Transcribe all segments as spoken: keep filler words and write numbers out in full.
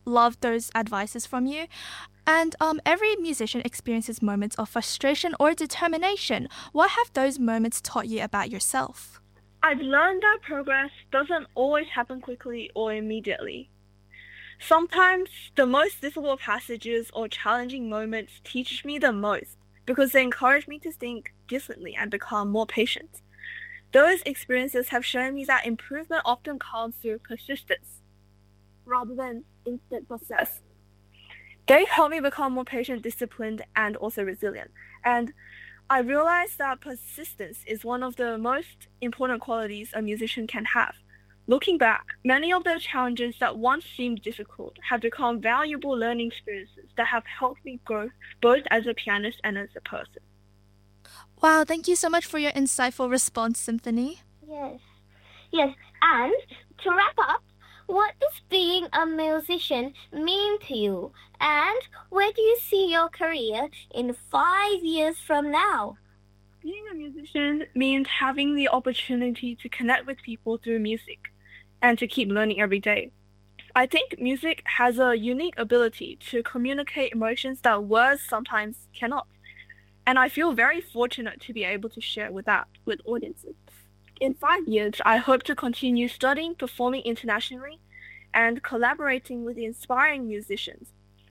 love those advices from you. And um, every musician experiences moments of frustration or determination. What have those moments taught you about yourself? I've learned that progress doesn't always happen quickly or immediately. Sometimes the most difficult passages or challenging moments teach me the most because they encourage me to think differently and become more patient. Those experiences have shown me that improvement often comes through persistence rather than instant success. They help me become more patient, disciplined, and also resilient. And I realized that persistence is one of the most important qualities a musician can have. Looking back, many of the challenges that once seemed difficult have become valuable learning experiences that have helped me grow both as a pianist and as a person. Wow, thank you so much for your insightful response, Symphony. Yes. Yes, and to wrap up, what does being a musician mean to you? And where do you see your career in five years from now? Being a musician means having the opportunity to connect with people through music and to keep learning every day. I think music has a unique ability to communicate emotions that words sometimes cannot. And I feel very fortunate to be able to share with that with audiences. In five years, I hope to continue studying, performing internationally, and collaborating with inspiring musicians.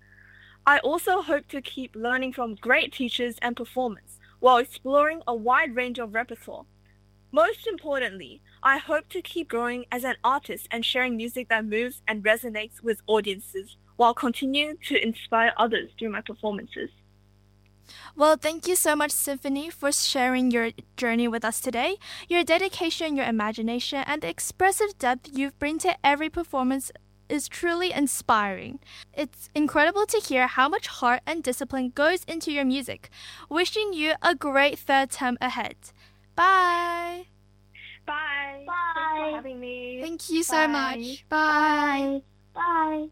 I also hope to keep learning from great teachers and performers while exploring a wide range of repertoire. Most importantly, I hope to keep growing as an artist and sharing music that moves and resonates with audiences while continuing to inspire others through my performances. Well, thank you so much, Symphony, for sharing your journey with us today. Your dedication, your imagination, and the expressive depth you bring to every performance is truly inspiring. It's incredible to hear how much heart and discipline goes into your music. Wishing you a great third term ahead. Bye! Bye! Bye! Thanks for having me. Thank you so Bye. much. Bye! Bye.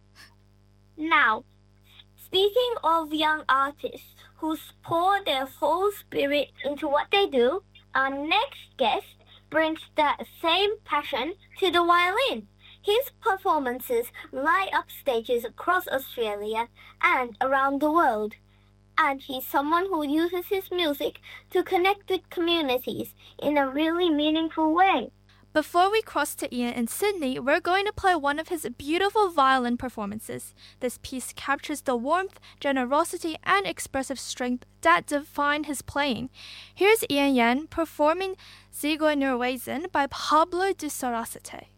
Now, speaking of young artists who pour their whole spirit into what they do, our next guest brings that same passion to the violin. His performances light up stages across Australia and around the world. And he's someone who uses his music to connect with communities in a really meaningful way. Before we cross to Ian in Sydney, we're going to play one of his beautiful violin performances. This piece captures the warmth, generosity, and expressive strength that define his playing. Here's Ian Yan performing Zigeunerweisen by Pablo de Sarasate.